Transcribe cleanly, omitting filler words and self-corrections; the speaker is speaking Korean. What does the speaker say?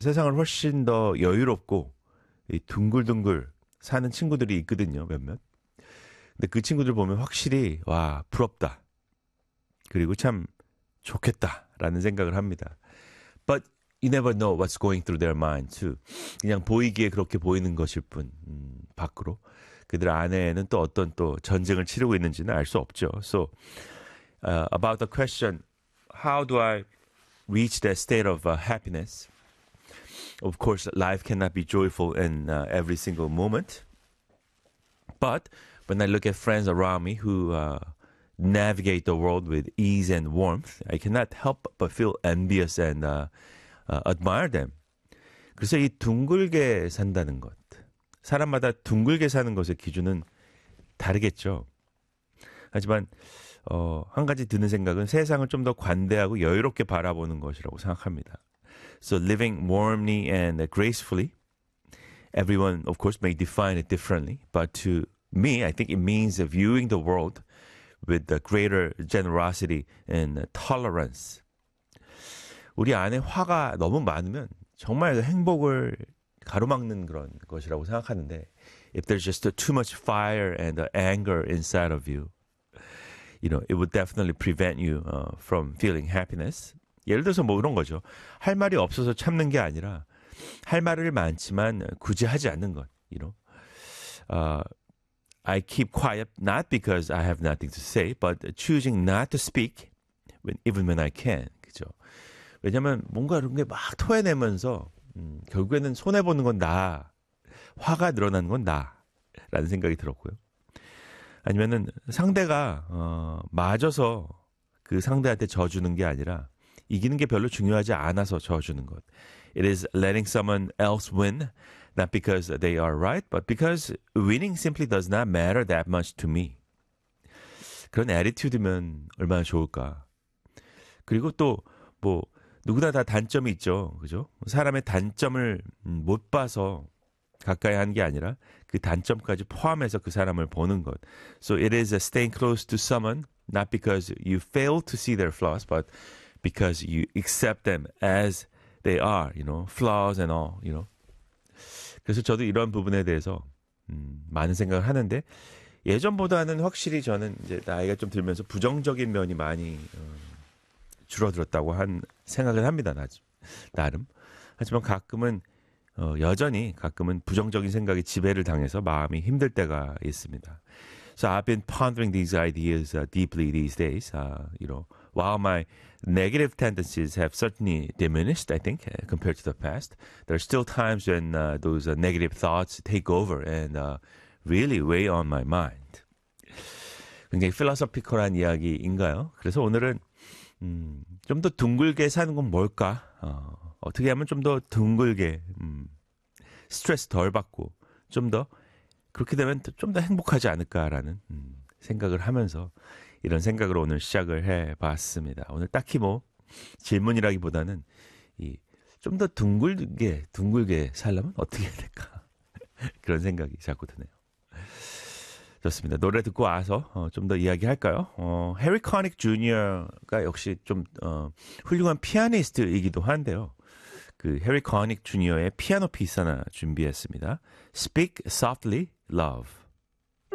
세상을 훨씬 더 여유롭고 이 둥글둥글 사는 친구들이 있거든요, 몇몇. 근데 그 친구들 보면 확실히 와, 부럽다. 그리고 참 좋겠다라는 생각을 합니다. But you never know what's going through their mind too. 그냥 보이기에 그렇게 보이는 것일 뿐, 밖으로. 그들 안에는 또 어떤 또 전쟁을 치르고 있는지는 알 수 없죠. So, about the question, how do I reach that state of happiness? Of course, life cannot be joyful in every single moment. But when I look at friends around me who navigate the world with ease and warmth, I cannot help but feel envious and admire them. 그래서 이 둥글게 산다는 것, 사람마다 둥글게 사는 것의 기준은 다르겠죠. 하지만 한 가지 드는 생각은 세상을 좀 더 관대하고 여유롭게 바라보는 것이라고 생각합니다. So living warmly and gracefully, everyone of course may define it differently, but to me, I think it means viewing the world with the greater generosity and tolerance. 우리 안에 화가 너무 많으면 정말 행복을 가로막는 그런 것이라고 생각하는데, if there's just too much fire and anger inside of you, you know, it would definitely prevent you from feeling happiness. 예를 들어서 뭐 이런 거죠. 할 말이 없어서 참는 게 아니라 할 말을 많지만 굳이 하지 않는 것. You know, I keep quiet not because I have nothing to say, but choosing not to speak even when I can. 그죠? 왜냐하면 뭔가 이런 게 막 토해내면서 결국에는 손해 보는 건 나, 화가 늘어나는 건 나라는 생각이 들었고요. 아니면은 상대가 맞아서 그 상대한테 져주는 게 아니라 이기는 게 별로 중요하지 않아서 져주는 것. It is letting someone else win, not because they are right, but because winning simply does not matter that much to me. 그런 애티튜드면 얼마나 좋을까. 그리고 또 뭐 누구나 다 단점이 있죠. 그죠? 사람의 단점을 못 봐서 가까이 하는 게 아니라 그 단점까지 포함해서 그 사람을 보는 것. So it is staying close to someone, not because you fail to see their flaws, but because you accept them as they are, you know, flaws and all, you know. 그래서 저도 이런 부분에 대해서 많은 생각을 하는데, 예전보다는 확실히 저는 이제 나이가 좀 들면서 부정적인 면이 많이 줄어들었다고 한 생각을 합니다. 나름. 하지만 가끔은 여전히 가끔은 부정적인 생각이 지배를 당해서 마음이 힘들 때가 있습니다. So I've been pondering these ideas deeply these days. You know, while my negative tendencies have certainly diminished, I think, compared to the past, there are still times when those negative thoughts take over and really weigh on my mind. 굉장히 필로소피컬한 이야기인가요? 그래서 오늘은 좀 더 둥글게 사는 건 뭘까? 어떻게 하면 좀 더 둥글게 스트레스 덜 받고 좀 더 그렇게 되면 좀 더 행복하지 않을까라는 생각을 하면서 이런 생각으로 오늘 시작을 해봤습니다. 오늘 딱히 뭐 질문이라기보다는 좀 더 둥글게 살려면 어떻게 해야 될까? 그런 생각이 자꾸 드네요. 좋습니다. 노래 듣고 와서 좀 더 이야기할까요? 해리 커닉 주니어가 역시 좀 훌륭한 피아니스트이기도 한데요. 그 해리 커닉 주니어의 피아노 피스 하나 준비했습니다. Speak Softly, Love.